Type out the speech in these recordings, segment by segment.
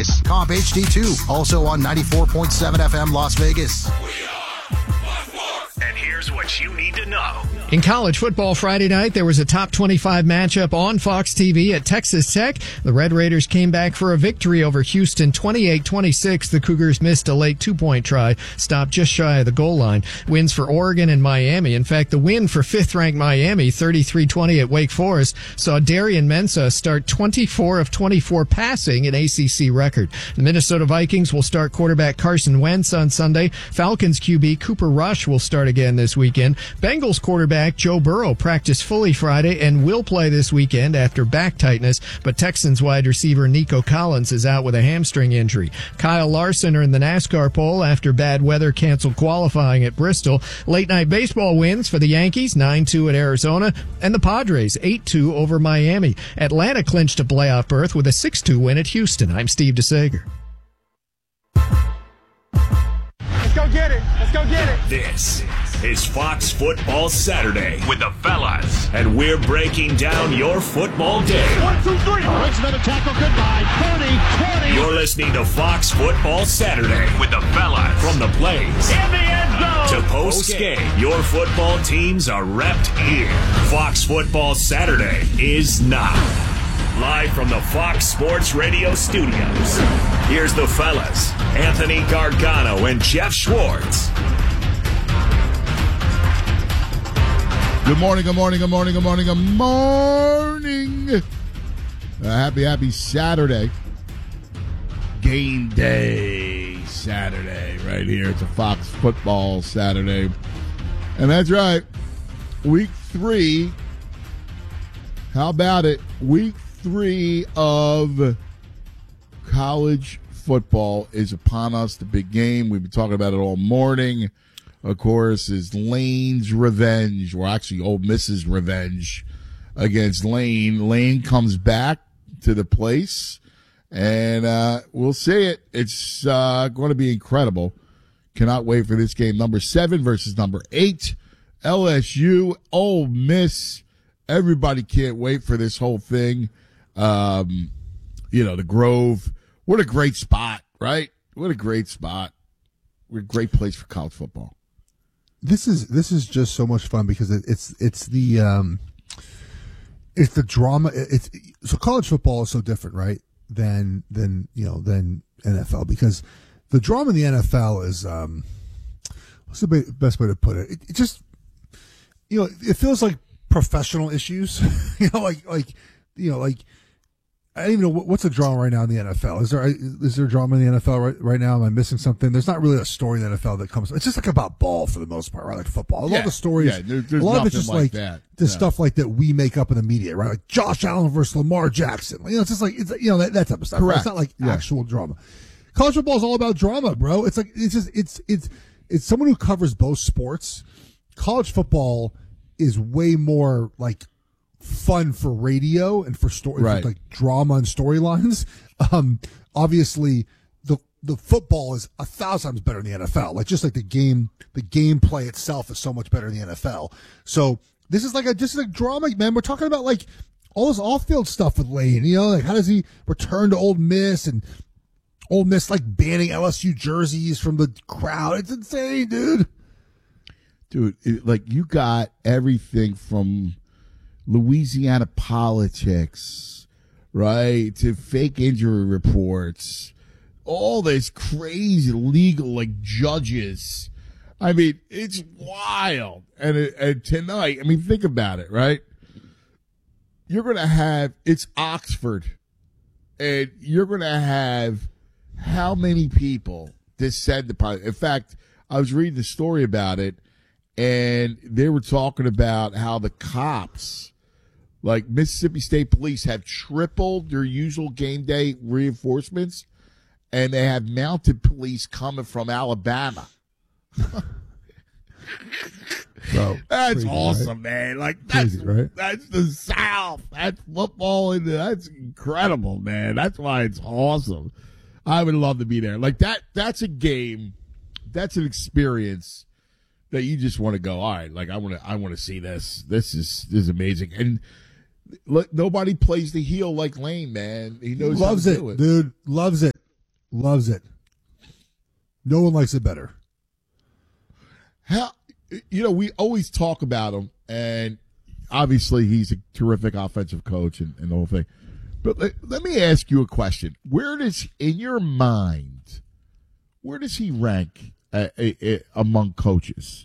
Vegas. Comp HD2, also on 94.7 FM Las Vegas. And here's what you need to know. In college football Friday night, there was a top 25 matchup on Fox TV at Texas Tech. The Red Raiders came back for a victory over Houston 28-26. The Cougars missed a late 2-point try, stopped just shy of the goal line. Wins for Oregon and Miami. In fact, the win for 5th-ranked Miami, 33-20 at Wake Forest, saw Darian Mensah start 24 of 24 passing, an ACC record. The Minnesota Vikings will start quarterback Carson Wentz on Sunday. Falcons QB Cooper Rush will start again this weekend. Bengals quarterback Joe Burrow practiced fully Friday and will play this weekend after back tightness, but Texans wide receiver Nico Collins is out with a hamstring injury. Kyle Larson earned the NASCAR pole after bad weather canceled qualifying at Bristol. Late night baseball wins for the Yankees, 9-2 at Arizona, and the Padres, 8-2 over Miami. Atlanta clinched a playoff berth with a 6-2 win at Houston. I'm Steve DeSager. Let's go get it. Let's go get it. This is Fox Football Saturday with the fellas, and we're breaking down your football day. 1, 2, 3. Breaks another tackle. Goodbye. 30, 20. You're listening to Fox Football Saturday with the fellas. From the plays In the end zone. to post-game, your football teams are repped here. Fox Football Saturday is now. Live from the Fox Sports Radio studios, here's the fellas, Anthony Gargano and Jeff Schwartz. Good morning, good morning, good morning, good morning, good morning. Happy Saturday. Game day Saturday right here. It's a Fox Football Saturday. And that's right. Week 3. How about it? Week 3 of college football is upon us. The big game. We've been talking about it all morning. Of course, is Lane's revenge, or actually Ole Miss's revenge against Lane. Lane comes back to the place, and we'll see it. It's going to be incredible. Cannot wait for this game. Number 7 versus number 8. LSU, Ole Miss. Everybody can't wait for this whole thing. The Grove. What a great spot, right? What a great spot. What a great place for college football. This is just so much fun because it's the drama. So college football is so different, right? Than NFL, because the drama in the NFL is what's the best way to put it? It just it feels like professional issues. I don't even know what's the drama right now in the NFL. Is there drama in the NFL right now? Am I missing something? There's not really a story in the NFL that comes. It's just like about ball for the most part, right? Like football. A lot of the stories, there's a lot of it's just like that. The stuff like that we make up in the media, right? Like Josh Allen versus Lamar Jackson. It's just like that type of stuff. Correct. It's not like actual drama. College football is all about drama, bro. It's like it's someone who covers both sports. College football is way more like fun for radio and for stories, right, like drama and storylines. Obviously the football is 1,000 times better than the NFL. Like just like the gameplay itself is so much better than the NFL. So this is just like drama, man. We're talking about like all this off-field stuff with Lane. Like how does he return to Ole Miss, and Ole Miss like banning LSU jerseys from the crowd? It's insane, dude. You got everything from Louisiana politics, right, to fake injury reports, all this crazy legal judges. I mean, it's wild. And tonight, think about it, right? You're going to have, it's Oxford, and you're going to have how many people descend upon it. In fact, I was reading a story about it, and they were talking about how the cops, like Mississippi State Police, have tripled their usual game day reinforcements, and they have mounted police coming from Alabama. Bro, that's crazy, awesome, right? man. That's crazy, right? That's the South. That's football, and that's incredible, man. That's why it's awesome. I would love to be there. That's a game. That's an experience that you just want to go, all right, I want to see this. This is amazing. And look, nobody plays the heel like Lane, man. He knows loves how it, to do it. dude. Loves it. Loves it. No one likes it better. How, we always talk about him, and obviously he's a terrific offensive coach and the whole thing. But let me ask you a question. In your mind, where does he rank among coaches?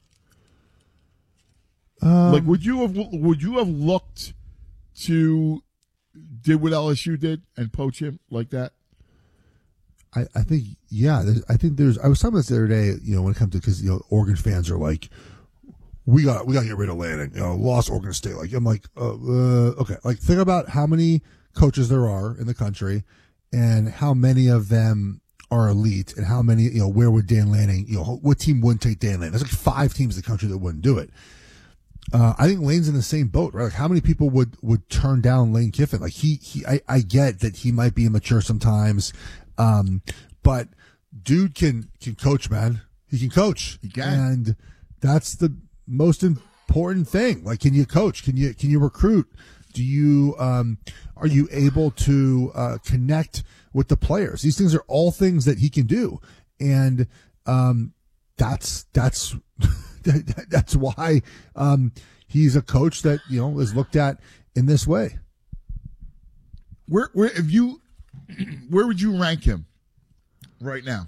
Would you have looked to did what LSU did and poach him like that? I think, yeah. I think I was talking about this the other day, when it comes to, because, Oregon fans are like, we got to get rid of Lanning, lost Oregon State. Like, I'm like, okay. Like, think about how many coaches there are in the country and how many of them are elite and how many, where would Dan Lanning, what team wouldn't take Dan Lanning? There's like 5 teams in the country that wouldn't do it. I think Lane's in the same boat, right? Like, how many people would turn down Lane Kiffin? Like, I get that he might be immature sometimes. But dude can coach, man. He can coach. He can. And that's the most important thing. Like, can you coach? Can you recruit? Do you, are you able to, connect with the players? These things are all things that he can do. And, that's that's why, he's a coach that, is looked at in this way. Where would you rank him right now?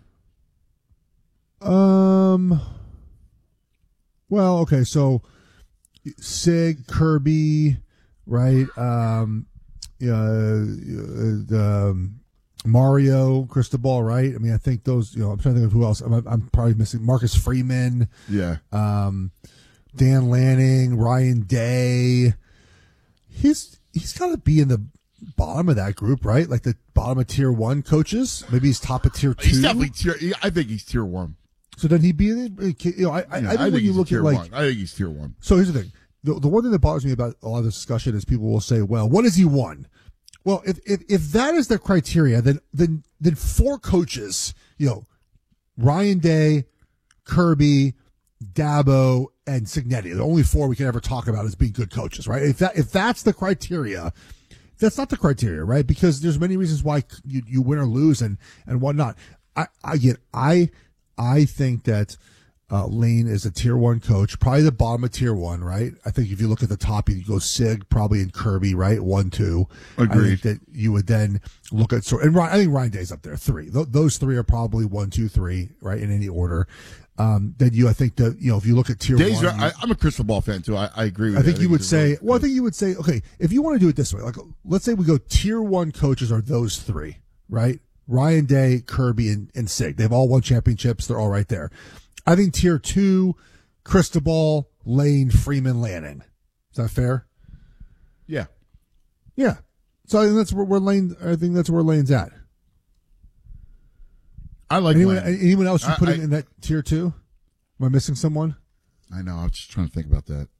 Well, okay, so Sig, Kirby, right? Mario, Cristobal, right? I mean, I think those, I'm trying to think of who else. I'm probably missing Marcus Freeman. Yeah. Dan Lanning, Ryan Day. He's got to be in the bottom of that group, right? Like the bottom of tier 1 coaches. Maybe he's top of tier 2. He's definitely I think he's tier 1. So then he'd be in it. I think when you look at like, 1. I think he's tier 1. So here's the thing. The one thing that bothers me about a lot of this discussion is people will say, well, what has he won? Well, if that is the criteria, then 4 coaches, Ryan Day, Kirby, Dabo, and Cignetti, the only 4 we can ever talk about as being good coaches, right? If that's the criteria, that's not the criteria, right? Because there's many reasons why you win or lose and whatnot. I think that Lane is a tier 1 coach, probably the bottom of tier 1, right? I think if you look at the top, you go Sig, probably, and Kirby, right? 1, 2. Agreed. I think that you would then look at, I think Ryan Day's up there, 3. Those 3 are probably 1, 2, 3, right? In any order. Then I think that, if you look at tier Days 1. I'm a Cristobal fan too. I agree with I that. think you would say, okay, if you want to do it this way, like, let's say we go tier 1 coaches are those 3, right? Ryan Day, Kirby, and Sig. They've all won championships. They're all right there. I think tier 2, Cristobal, Lane, Freeman, Lanning. Is that fair? Yeah. Yeah. So I think that's where Lane's at. I like anyone else you put in that tier 2? Am I missing someone? I know. I was just trying to think about that.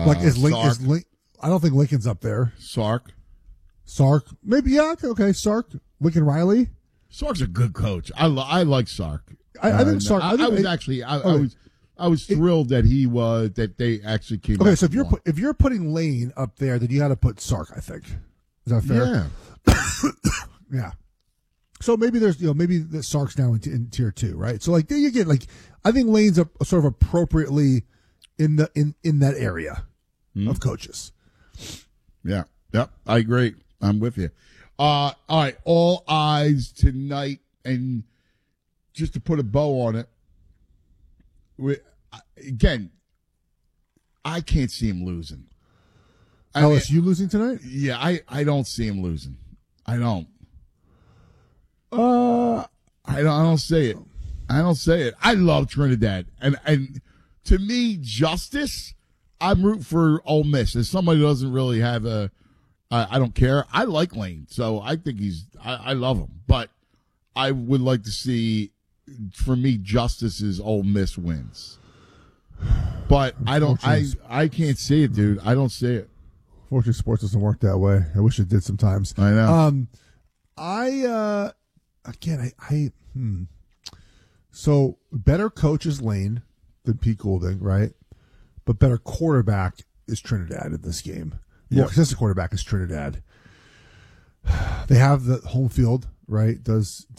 I don't think Lincoln's up there. Sark, maybe, yeah. Okay, Sark, Lincoln Riley. Sark's a good coach. I like Sark. I think Sark. I was thrilled that they actually came. Okay, so if you're putting Lane up there, then you got to put Sark. I think. Is that fair? Yeah. Yeah. So maybe there's maybe the Sark's now in tier 2, right? So like you get I think Lane's a sort of appropriately in that area of coaches. Yeah. Yep. I agree. I'm with you. All right. All eyes tonight, and just to put a bow on it, again, I can't see him losing. LSU losing tonight? Yeah, I don't see him losing. I don't. I don't say it. I don't say it. I love Trinidad, and to me, justice. I'm rooting for Ole Miss. As somebody who doesn't really have I don't care. I like Lane, so I think I love him, but I would like to see, for me, justice is Ole Miss wins. But I can't see it, dude. I don't see it. Fortunately, sports doesn't work that way. I wish it did sometimes. I know. So better coach is Lane than Pete Goulding, right? But better quarterback is Trinidad in this game. More consistent quarterback is Trinidad. They have the home field, right? Does